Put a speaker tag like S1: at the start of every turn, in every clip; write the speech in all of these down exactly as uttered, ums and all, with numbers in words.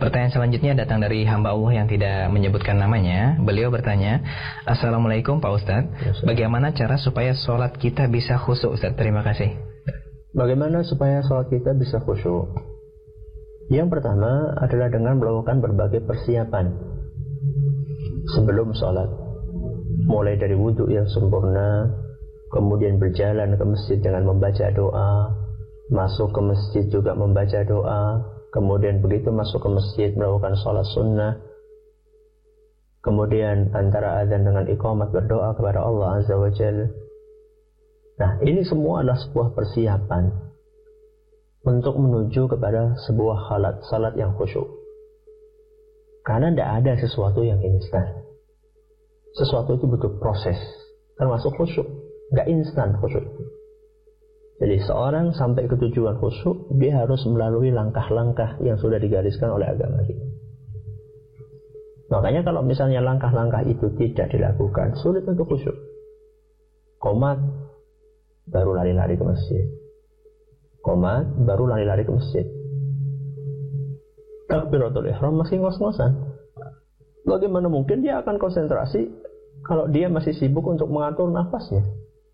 S1: Pertanyaan selanjutnya datang dari hamba Allah yang tidak menyebutkan namanya. Beliau bertanya, Assalamualaikum Pak Ustadz, bagaimana cara supaya sholat kita bisa khusyuk Ustadz? Terima kasih.
S2: Bagaimana supaya sholat kita bisa khusyuk? Yang pertama adalah dengan melakukan berbagai persiapan sebelum sholat, mulai dari wudhu yang sempurna, kemudian berjalan ke masjid dengan membaca doa, masuk ke masjid juga membaca doa, kemudian begitu masuk ke masjid melakukan sholat sunnah, kemudian antara azan dengan iqamat berdoa kepada Allah Azza wa Jalla. Nah, ini semua adalah sebuah persiapan untuk menuju kepada sebuah salat, salat yang khusyuk. Karena tidak ada sesuatu yang instan. Sesuatu itu butuh proses, termasuk khusyuk. Nggak instan khusyuk. Jadi seorang sampai ke tujuan khusyuk, dia harus melalui langkah-langkah yang sudah digariskan oleh agama kita. Makanya kalau misalnya langkah-langkah itu tidak dilakukan, sulit untuk khusyuk. Qomat, baru lari-lari ke masjid. Qomat, baru lari-lari ke masjid. Takbiratul ihram masih ngos-ngosan. Bagaimana mungkin dia akan konsentrasi kalau dia masih sibuk untuk mengatur nafasnya?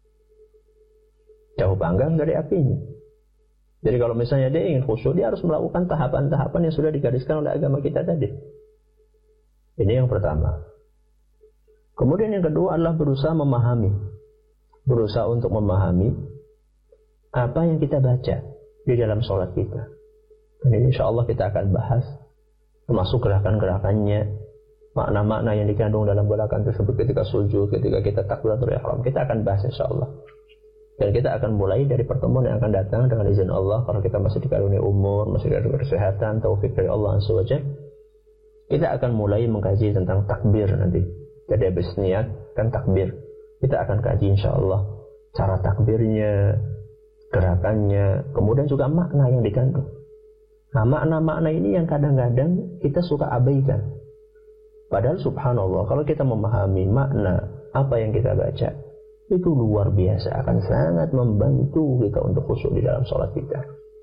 S2: Jauh panggang dari apinya. Jadi kalau misalnya dia ingin khusyuk, dia harus melakukan tahapan-tahapan yang sudah digariskan oleh agama kita tadi. Ini yang pertama. Kemudian yang kedua adalah berusaha memahami. Berusaha untuk memahami apa yang kita baca di dalam sholat kita. Dan ini insya Allah kita akan bahas, termasuk gerakan-gerakannya, makna-makna yang dikandung dalam gerakan tersebut ketika sujud, ketika kita takbiratul ihram. Kita akan bahas insya Allah. Dan kita akan mulai dari pertemuan yang akan datang dengan izin Allah. Kalau kita masih dikaruniai umur, masih dikaruniai kesehatan, taufik dari Allah Azza wa Jalla, kita akan mulai mengkaji tentang takbir nanti. Jadi habis niat kan takbir. Kita akan kaji insya Allah cara takbirnya, gerakannya, kemudian juga makna yang dikandung. Nah, makna-makna ini yang kadang-kadang kita suka abaikan. Padahal subhanallah, kalau kita memahami makna apa yang kita baca, itu luar biasa, akan sangat membantu kita untuk khusyuk di dalam sholat kita.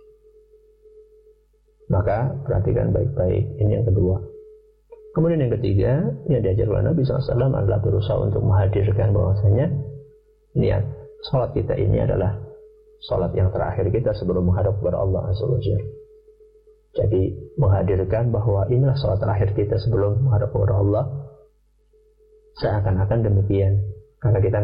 S2: Maka perhatikan baik-baik. Ini yang kedua. Kemudian yang ketiga, yang diajarkan Nabi shallallahu alaihi wasallam adalah berusaha untuk menghadirkan bahwasanya niat sholat kita ini adalah sholat yang terakhir kita sebelum menghadap kepada Allah Azza wa Jalla. Jadi menghadirkan bahwa inilah sholat terakhir kita sebelum menghadap kepada Allah, seakan-akan demikian. Karena kita